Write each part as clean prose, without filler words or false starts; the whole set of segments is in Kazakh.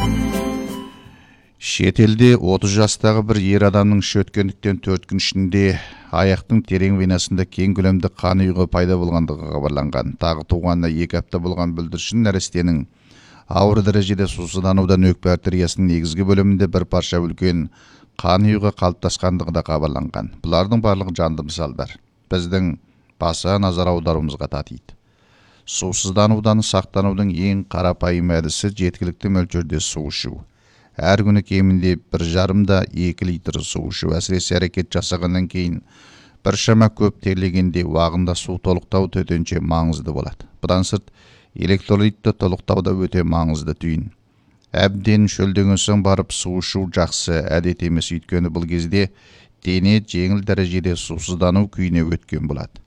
Шетелде 30 жастағы бір ер адамның іші өткендіктен 4 күн ішінде аяқтың терең венасында кең көлемді қан ұйығы пайда болғандығы хабарланған. Тағы туғанына 2 апта болған бүлдіршін нәрестенің ауыр дәрежеде сусызданудан өкпе артериясының негізгі бөлімінде бір парша үлкен қан ұйығы қалыптасқандығы да хабарланған. Бұлардың барлығы жанды мысалдар. Біздің баса назар аударуымызға татиды. Сусызданудан сақтанудың ең қарапайым әдісі жеткілікті мөлшерде су ішу. Әр күні кемінде 1,5-2 литр су ішу, әсіресе әрекет жасағаннан кейін біршама көп терлегенде уағында су толықтау төтенше маңызды болады. Бұдан сырт, электролитті толықтау да өте маңызды түйін. Әбден шөлдеген соң барып су ішу жақсы әдет емес, өйткені бұл кезде дене жеңіл дәрежеде сусыздану күйіне өткен болады.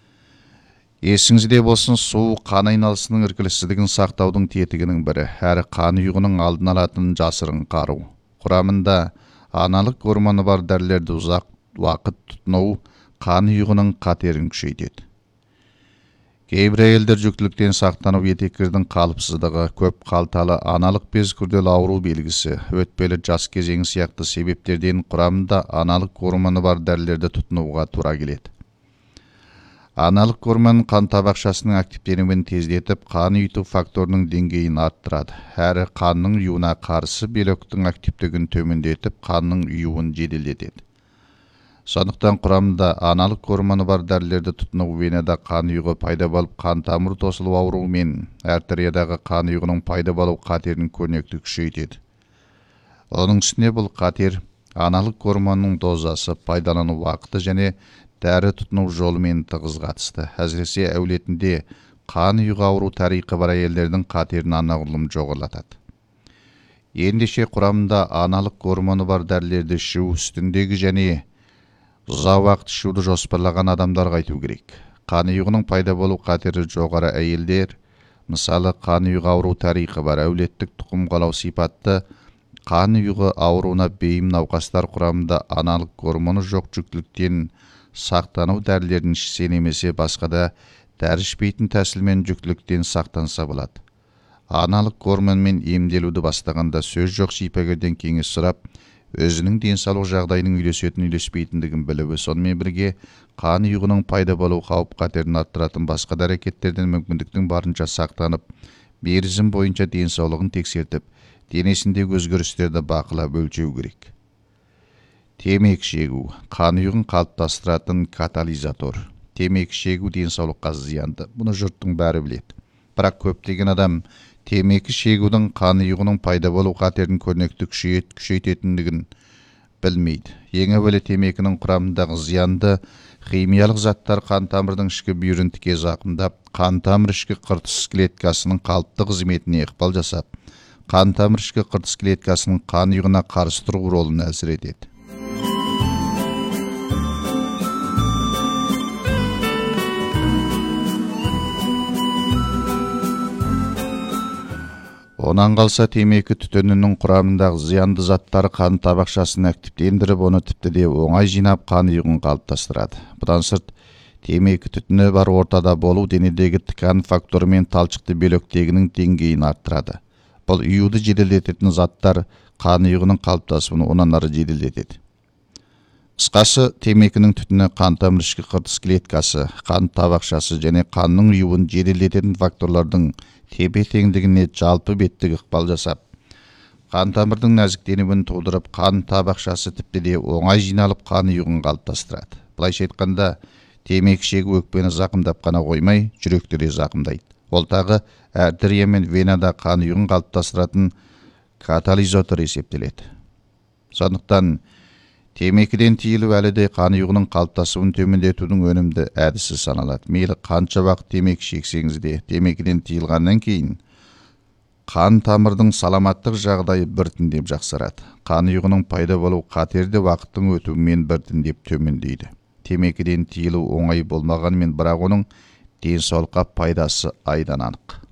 Есіңізде болсын, су қан айналысының іркіліссіздігін сақтаудың тетігінің бірі, әрі қан ұйығының алдын алатын жасырын қару. Құрамында аналық гормоны бар дәрілерді ұзақ уақыт тұтыну қан ұйығының қатерін күшейтеді. Кейбір әйелдер жүктіліктен сақтану етеккірдің қалыпсыздығы, көп қалталы аналық без күрделі ауру белгісі, өтпелі жас кезеңі сияқты себептерден құрамында аналық гормоны бар дәрілерді тұтынуға тура келеді. Аналық гормон қан табақшасының активтенуін тездетіп, қан ұйыту факторының деңгейін арттырады. Әрі қанның ұюына қарсы белоктың активтігін төмендетіп, қанның ұюын жеделдетеді. Сондықтан құрамында аналық гормоны бар дәрілерді тұтыну венада қан ұйығы пайда болып, қан тамыр тосылу ауруы мен артериядағы қан ұйығының пайда болу қатерін көрнекті күшейтеді. Оның үстіне бұл қатер аналық гормонның дозасы, пайдалану уақыты және дәрі тұтыну жолымен тығыз қатысты. Әсіресе әулетінде қан ұйығы ауру тарихы бар әйелдердің қатерін анағұрлым жоғарылатады. Ендеше құрамында аналық гормоны бар дәрілерді ішу үстіндегі және ұзақ уақыт ішуді жоспарлаған адамдарға айту керек. Қан ұйығының пайда болу қатері жоғары әйелдер, мысалы қан ұйығы ауру тарихы бар әулеттік тұқым қуалау сипатты қан ұйығы ауруына бейім науқастар құрамында аналық гормоны жоқ жүктіліктен сақтану дәрілерін ішсе немесе басқа да дәрі ішпейтін тәсілмен жүктіліктен сақтанса болады. Аналық гормонмен емделуді бастағанда сөз жоқ шипагерден кеңес сұрап, өзінің денсаулық жағдайының үйлеспейтіндігін білуі, сонымен бірге қан ұйығының пайда болу қауіп қатерін арттыратын басқа да әрекеттерден мүмкіндіктің барынша сақтанып, мерзім бойынша денсаулығын тексертіп, денесіндегі өзгерістерді бақылап өлшеу керек. Темекі шегу, қан ұйығын қалыптастыратын катализатор. Темекі шегу денсаулыққа зиянды. Бұны жұрттың бәрі біледі. Бірақ көптеген адам темекі шегудің қан ұйығының пайда болу қатерін көрнекті күшейтетіндігін білмейді. Ең әуелі темекінің құрамындағы зиянды химиялық заттар қан тамырдың ішкі бүйірін тіке зақымдап, қан тамыр ішкі қыртыс клеткасының қалыпты қызметіне ықпал жасап, қан тамыр ішкі қыртыс клеткасының қан ұйығына қарсы тұру ролын әсер етеді. Онан қалса темекі түтінінің құрамындағы зиянды заттар қан табақшасын активтендіріп, оны тіпті де оңай жинап қан ұйығын қалыптастырады. Бұдан сырт, темекі түтіні бар ортада болу денедегі тікан факторы мен талшықты белоктегінің деңгейін арттырады. Бұл ұюды жеделдететін заттар қан ұйығының қалыптасуын онан ары жеделдетеді. Қысқасы, темекінің түтіні қан тамыр ішкі қыртыс клеткасы, қан табақшасы және қанның ұюын жеделдететін факторлардың тепе-теңдігіне жалпы беттік ықпал жасап, қан тамырдың нәзіктенуін тудырып, қан табақшасы тіпті де оңай жиналып қан ұйығын қалыптастырады. Былайша айтқанда, темекі шегу өкпені зақымдап қана қоймай, жүректі де зақымдайды. Ол тағы артерия мен венада қан ұйығын қалыптастыратын катализатор есептеледі. Сондықтан темекіден тиілу әлі де қан ұйығының қалыптасуын төмендетудің өнімді әдісі саналады. Мейлі қанша уақыт темекі шексеңіз де, темекіден тиылғаннан кейін қан тамырдың саламаттық жағдайы біртіндеп жақсарады. Қан ұйығының пайда болу қатері уақыттың өтуімен біртіндеп төмендейді. Темекіден тиілу оңай болмағанымен, бірақ оның денсаулыққа пайдасы айдан анық.